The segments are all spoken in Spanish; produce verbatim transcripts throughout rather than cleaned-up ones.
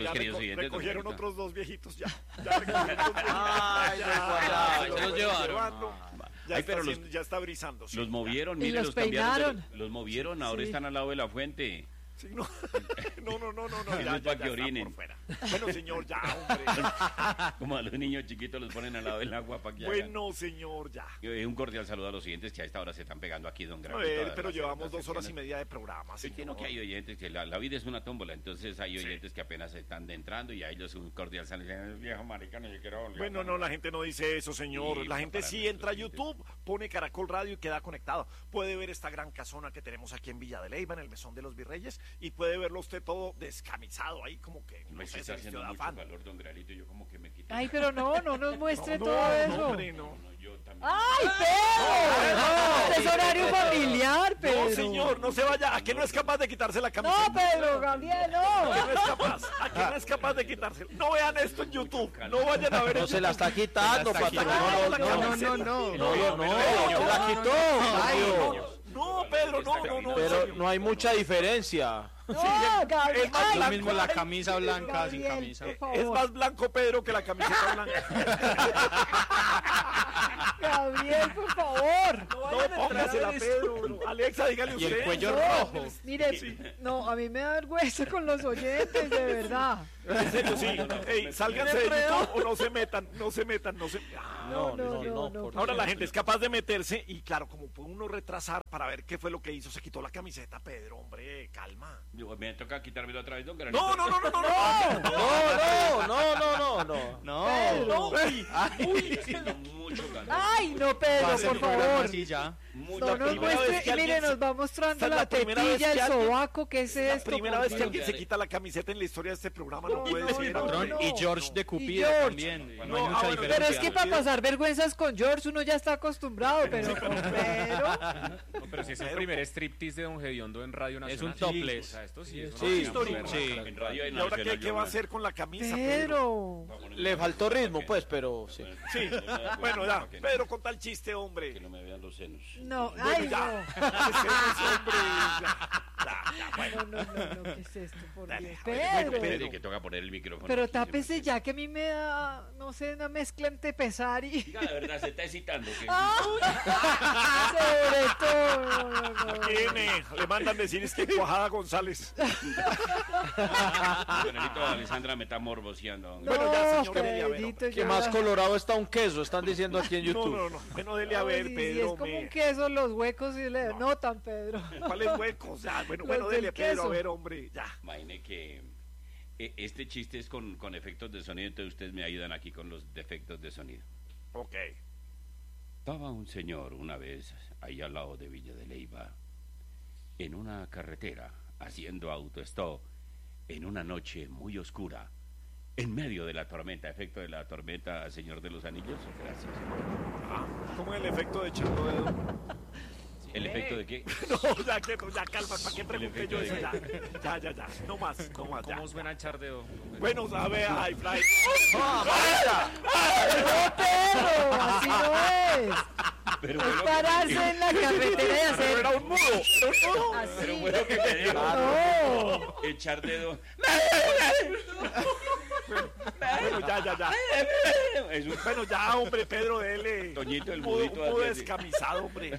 los ya queridos reco oyentes. recogieron otros dos viejitos ya. Ya recogieron dos viejitos. Ay, ya, se los los llevaron. llevando. Ya, Ay, está pero los- haciendo- ya está brisando. Sí, Los ya. movieron, Y mire, los los cambiaron. de- peinaron. los movieron, ahora Sí. están al lado de la fuente. Sí, no. no, no, no, no, no. Eso Ya, es ya, pa' ya que está orinen. por fuera. Bueno, señor, ya, hombre. Como a los niños chiquitos los ponen al lado del agua para que hagan. Bueno, señor, ya. Eh, Un cordial saludo a los oyentes que a esta hora se están pegando aquí, don A Gran. ver, pero llevamos dos horas y media de programa. Sí, que no, que hay oyentes que la, la vida es una tómbola, entonces hay oyentes que apenas están entrando y a ellos un cordial saludo. Dicen, viejo maricano, yo quiero volver". Bueno, no, la gente no dice eso, señor. Sí, La gente para sí nuestros entra a oyentes. YouTube, pone Caracol Radio y queda conectado. Puede ver esta gran casona que tenemos aquí en Villa de Leyva, en el Mesón de los Virreyes, y puede verlo usted todo descamisado ahí, como que No no se sé, está se vistió haciendo de mucho afán. calor, don Granito, yo como que me quité. Ay, pero no, no nos muestre No, todo no, eso. hombre, no. No, yo también. ¡Ay, Pedro! Este es horario familiar, Pedro. No, señor, no se vaya. ¿A qué no es capaz de quitarse la camiseta? No, Pedro, Gabriel, ¿A qué no. no es capaz? ¿A qué no es capaz de quitarse? No vean esto en YouTube. No vayan a ver No en se la YouTube. está quitando, Se la está patrón. quitando. No, No, no, no, no, no, no, no, no, no, se la quitó. Mario. No, Pedro, no, no, no. Pero no hay mucha diferencia. No, Gabriel. es más Ay, Lo mismo la Ay, camisa blanca sin Gabriel, camisa. por favor. Es más blanco Pedro que la camiseta blanca. Gabriel, por favor. No, póngasela, Pedro. No. Alexa, dígale Y usted. el cuello No, rojo. mire, no, a mí me da vergüenza con los oyentes, de verdad. En serio, sí. Ey, sálganse de YouTube o no se metan, no se metan, no se... Ah, No, no, no, no. por ahora la Dios. gente es capaz de meterse y claro, como puede uno retrasar para ver qué fue lo que hizo, se quitó la camiseta, Pedro, hombre, calma. Yo, me toca quitármelo otra vez, don Granito. No, no, no, no, no, no. No, no, no, no, no, no. No. Pedro. Uy, Uy, haciendo mucho calor. Ay, no, Pedro, Pase por el programa favor. así ya. Mucha No nos primera muestre, vez que mire, alguien nos se- va mostrando esta es la la primera vez tetilla, el que alguien- sobaco, ¿qué es la esto? primera por vez que Dios? alguien se quita la camiseta en la historia de este programa, no, No, puede no, ser. no, hombre. Patrón, y George de Cupido George. también. No, No, hay ah, mucha bueno, diferencia. Pero es que para pasar vergüenzas con George uno ya está acostumbrado, pero con Pedro. No, pero si es el primer striptease de Don Gediondo en Radio Nacional. Es un topless. O sea, esto sí es Sí, una sí, vaina sí. moderna. En Radio ¿Y ahora qué, Nacional, qué yo va a me- hacer con la camisa, Pedro? Pedro. Le faltó ritmo, pues, pero sí. Sí, bueno, ya, Pedro, con tal chiste, hombre. Que no me vean los senos. No, Bueno, ay, ya. no. ¿Qué es eso, hombre? Ya, ya, ya, bueno. No, no, no, no, ¿qué es esto? Por Dale, Dios. a ver, Pedro. bueno, Espere que toca poner el micrófono. Pero aquí, tápese sí, ya que a mí me da, no sé, una mezcla entre pesar y... Diga la verdad, se está excitando. que- Sobre todo, no, no, no. ¿Quién eh? Le mandan decir es que Cuajada González. Buenito, Alessandra me está morboseando. No, Bueno, ya, señor, dele a ver, Pedrito, Que ya. más colorado está un queso, están diciendo aquí en No, YouTube. no, no. Bueno, dele a Ay, ver, sí, sí, Pedro. es como me- un queso, los huecos y le notan, Pedro. ¿Cuáles huecos? Ya, bueno, Los bueno, del dele, Pedro, queso. a ver, hombre, ya. Imagine que eh, este chiste es con, con efectos de sonido, entonces ustedes me ayudan aquí con los defectos de sonido. Ok. Estaba un señor una vez ahí al lado de Villa de Leyva, en una carretera, haciendo autostop, en una noche muy oscura, en medio de la tormenta. Efecto de la tormenta, Señor de los Anillos. Gracias. Ah, ¿cómo es el efecto de echando dedo? ¿El efecto de qué? No, ya que no, ya calma, ¿para qué pregunté efecto yo de eso? qué? Ya, ya, ya, ya. No más, no más, ya. ¿Cómo suena echar dedo? Bueno, a ver, ay, Fly. No, Pedro, así no es. Pero Es fue lo que- pararse en la carretera y Pero hacer era un mudo, era un mudo. así. Pero fue lo que me dijo. No. Echar dedo. Bueno, ya, ya, ya. Es un Bueno, ya, hombre, Pedro, dele. Toñito, el mudo, mudito un mudo hace así. descamisado, hombre.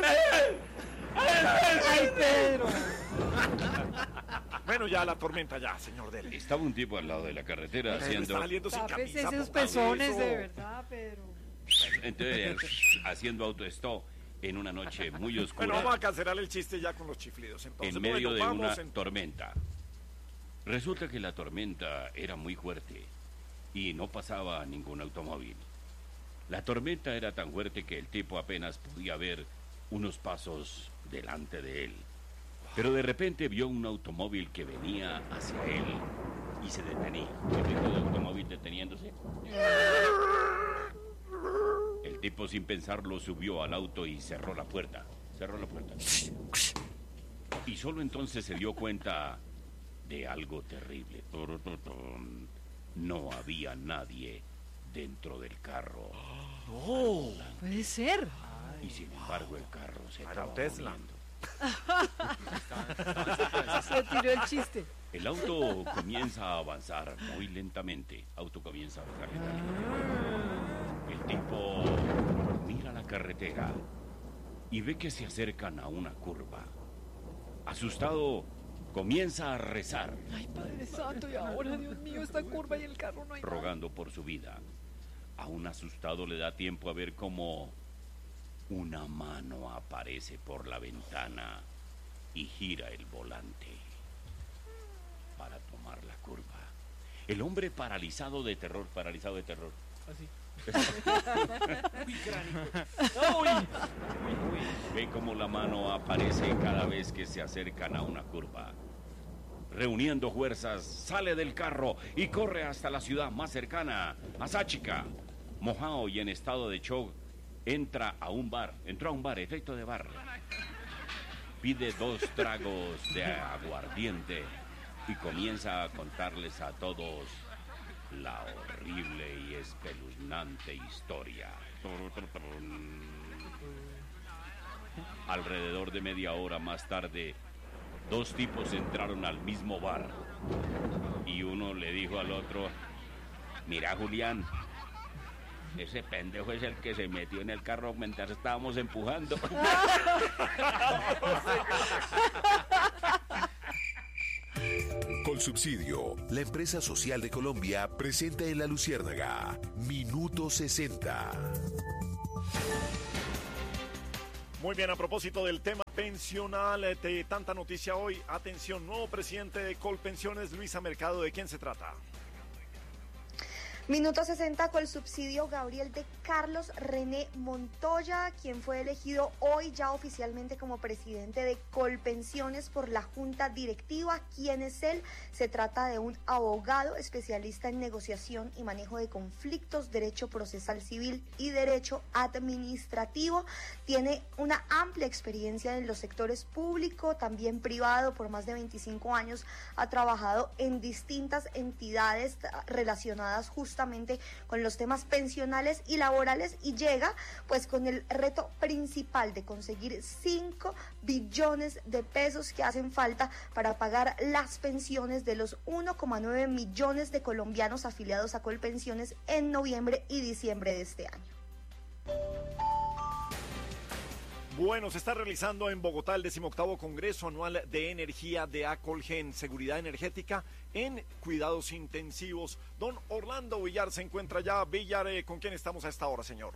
Ay, Pedro. Bueno, ya, la tormenta, ya, señor, dele. Estaba un tipo al lado de la carretera Pedro haciendo, está saliendo sin Tápese camisa. esos póngale pezones, eso. de verdad, Pedro. entonces, haciendo autostop en una noche muy oscura. Bueno, vamos a cancelar el chiste ya con los chiflidos. Entonces, en medio bueno, de una vamos en- tormenta. Resulta que la tormenta era muy fuerte y no pasaba ningún automóvil. La tormenta era tan fuerte que el tipo apenas podía ver unos pasos delante de él. Pero de repente vio un automóvil que venía hacia él y se detenía. ¿Qué tipo de automóvil deteniéndose? El tipo sin pensarlo subió al auto y cerró la puerta. Cerró la puerta. Y solo entonces se dio cuenta de algo terrible. No había nadie dentro del carro. Puede ser. Y sin embargo el carro se Era estaba un Tesla. moviendo. Se tiró el chiste. El auto comienza a avanzar muy lentamente. Auto comienza a avanzar lentamente. El tipo mira la carretera y ve que se acercan a una curva. Asustado, comienza a rezar. Ay, Padre Santo, y ahora, Dios mío, esta curva y el carro no hay nada. Rogando por su vida. Aún asustado le da tiempo a ver cómo una mano aparece por la ventana y gira el volante para tomar la curva. El hombre paralizado de terror, paralizado de terror. Así. Ve cómo la mano aparece cada vez que se acercan a una curva. Reuniendo fuerzas, sale del carro y corre hasta la ciudad más cercana, a Sáchica. Mojado y en estado de shock, entra a un bar, entró a un bar, efecto de bar. Pide dos tragos de aguardiente y comienza a contarles a todos la horrible y espeluznante historia. Alrededor de media hora más tarde, dos tipos entraron al mismo bar y uno le dijo al otro: mira, Julián, ese pendejo es el que se metió en el carro mientras estábamos empujando. Colsubsidio, la empresa social de Colombia, presenta en La Luciérnaga Minuto sesenta. Muy bien, a propósito del tema pensional, de tanta noticia hoy, atención, nuevo presidente de Colpensiones, Luisa Mercado, ¿de quién se trata? Minuto sesenta con el subsidio Gabriel de Carlos René Montoya, quien fue elegido hoy ya oficialmente como presidente de Colpensiones por la Junta Directiva. ¿Quién es él? Se trata de un abogado especialista en negociación y manejo de conflictos, derecho procesal civil y derecho administrativo. Tiene una amplia experiencia en los sectores público, también privado. Por más de veinticinco años ha trabajado en distintas entidades relacionadas justamente justamente con los temas pensionales y laborales, y llega pues con el reto principal de conseguir cinco billones de pesos que hacen falta para pagar las pensiones de los uno coma nueve millones de colombianos afiliados a Colpensiones en noviembre y diciembre de este año. Bueno, se está realizando en Bogotá el decimoctavo Congreso Anual de Energía de Acolgen, Seguridad Energética en Cuidados Intensivos. Don Orlando Villar se encuentra ya. Villar, ¿con quién estamos a esta hora, señor?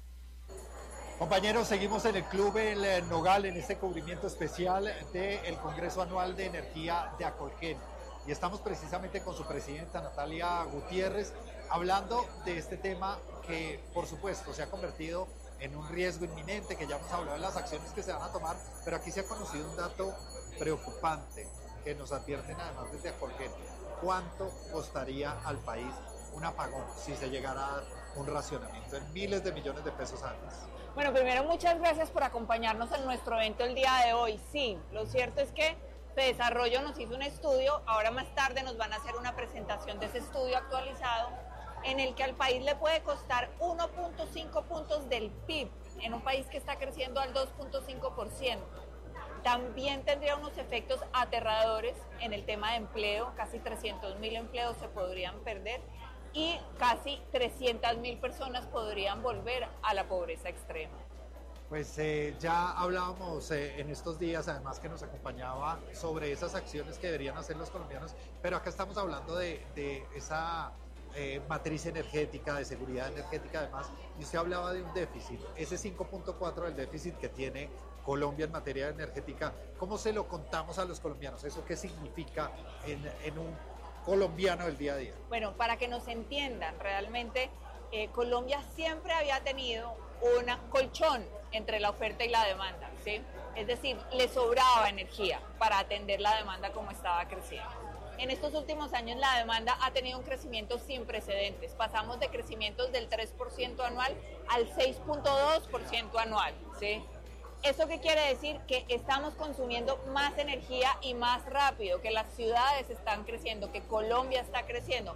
Compañeros, seguimos en el Club El Nogal en este cubrimiento especial del Congreso Anual de Energía de Acolgen. Y estamos precisamente con su presidenta, Natalia Gutiérrez, hablando de este tema que, por supuesto, se ha convertido en un riesgo inminente, que ya hemos hablado de las acciones que se van a tomar, pero aquí se ha conocido un dato preocupante que nos advierten además desde Acolgen. ¿Cuánto costaría al país un apagón si se llegara a dar un racionamiento en miles de millones de pesos al mes? Bueno, primero muchas gracias por acompañarnos en nuestro evento el día de hoy. Sí, lo cierto es que Desarrollo nos hizo un estudio, ahora más tarde nos van a hacer una presentación de ese estudio actualizado, en el que al país le puede costar uno punto cinco puntos del P I B, en un país que está creciendo al dos punto cinco por ciento. También tendría unos efectos aterradores en el tema de empleo, casi trescientos mil empleos se podrían perder y casi trescientas mil personas podrían volver a la pobreza extrema. Pues eh, ya hablábamos eh, en estos días, además que nos acompañaba, sobre esas acciones que deberían hacer los colombianos, pero acá estamos hablando de, de esa eh, matriz energética, de seguridad energética además, y usted hablaba de un déficit, ese cinco punto cuatro del déficit que tiene Colombia en materia energética. ¿Cómo se lo contamos a los colombianos? ¿Eso qué significa en, en un colombiano del día a día? Bueno, para que nos entiendan, realmente eh, Colombia siempre había tenido un colchón entre la oferta y la demanda, ¿sí? Es decir, le sobraba energía para atender la demanda como estaba creciendo. En estos últimos años la demanda ha tenido un crecimiento sin precedentes. Pasamos de crecimientos del tres por ciento anual al seis punto dos por ciento anual, ¿sí? ¿Eso qué quiere decir? Que estamos consumiendo más energía y más rápido, que las ciudades están creciendo, que Colombia está creciendo.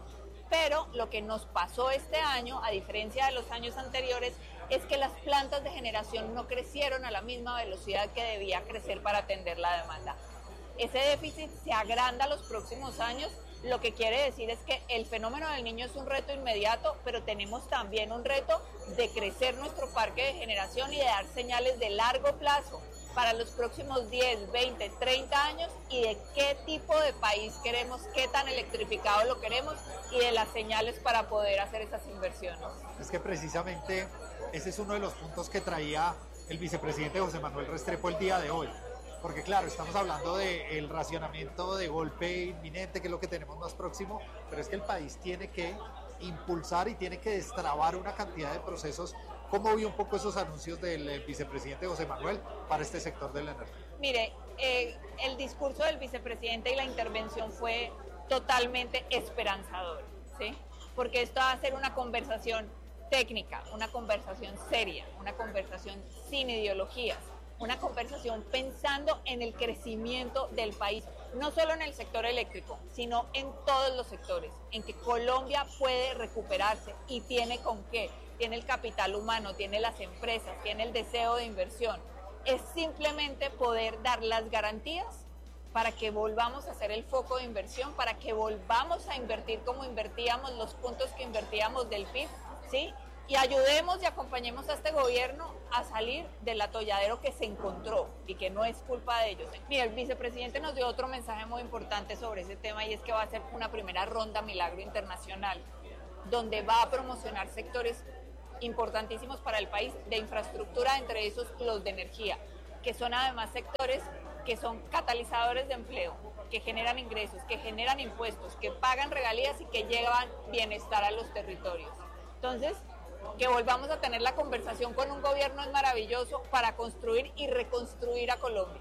Pero lo que nos pasó este año, a diferencia de los años anteriores, es que las plantas de generación no crecieron a la misma velocidad que debía crecer para atender la demanda. Ese déficit se agranda los próximos años, lo que quiere decir es que el fenómeno del Niño es un reto inmediato, pero tenemos también un reto de crecer nuestro parque de generación y de dar señales de largo plazo para los próximos diez, veinte, treinta años y de qué tipo de país queremos, qué tan electrificado lo queremos y de las señales para poder hacer esas inversiones. Es que precisamente ese es uno de los puntos que traía el vicepresidente José Manuel Restrepo el día de hoy. Porque claro, estamos hablando del racionamiento de golpe inminente, que es lo que tenemos más próximo, pero es que el país tiene que impulsar y tiene que destrabar una cantidad de procesos. ¿Cómo vio un poco esos anuncios del eh, vicepresidente José Manuel para este sector de la energía? Mire, eh, el discurso del vicepresidente y la intervención fue totalmente esperanzador, ¿sí? Porque esto va a ser una conversación técnica, una conversación seria, una conversación sin ideologías, una conversación pensando en el crecimiento del país, no solo en el sector eléctrico, sino en todos los sectores, en que Colombia puede recuperarse y tiene con qué, tiene el capital humano, tiene las empresas, tiene el deseo de inversión. Es simplemente poder dar las garantías para que volvamos a ser el foco de inversión, para que volvamos a invertir como invertíamos, los puntos que invertíamos del P I B, ¿sí? Y ayudemos y acompañemos a este gobierno a salir del atolladero que se encontró y que no es culpa de ellos. Mira, el vicepresidente nos dio otro mensaje muy importante sobre ese tema y es que va a ser una primera ronda Milagro Internacional, donde va a promocionar sectores importantísimos para el país de infraestructura, entre esos los de energía, que son además sectores que son catalizadores de empleo, que generan ingresos, que generan impuestos, que pagan regalías y que llevan bienestar a los territorios. Entonces, que volvamos a tener la conversación con un gobierno es maravilloso para construir y reconstruir a Colombia.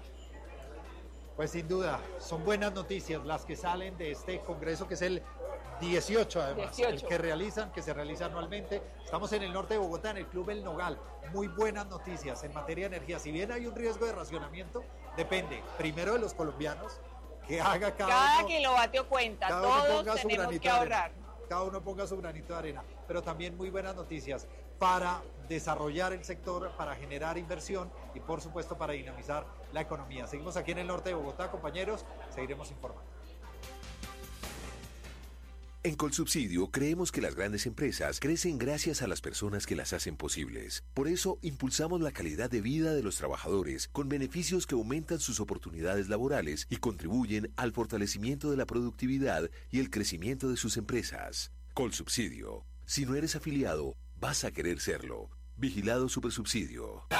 Pues sin duda, son buenas noticias las que salen de este congreso, que es el dieciocho además, dieciocho. El que realizan, que se realiza anualmente. Estamos en el norte de Bogotá, en el Club El Nogal. Muy buenas noticias en materia de energía. Si bien hay un riesgo de racionamiento, depende primero de los colombianos, que haga cada, cada uno, kilovatio cuenta, cada todos tenemos que ahorrar. Cada uno ponga su granito de arena, pero también muy buenas noticias para desarrollar el sector, para generar inversión y por supuesto para dinamizar la economía. Seguimos aquí en el norte de Bogotá, compañeros, seguiremos informando. En Colsubsidio creemos que las grandes empresas crecen gracias a las personas que las hacen posibles. Por eso impulsamos la calidad de vida de los trabajadores con beneficios que aumentan sus oportunidades laborales y contribuyen al fortalecimiento de la productividad y el crecimiento de sus empresas. Colsubsidio. Si no eres afiliado, vas a querer serlo. Vigilado Supersubsidio.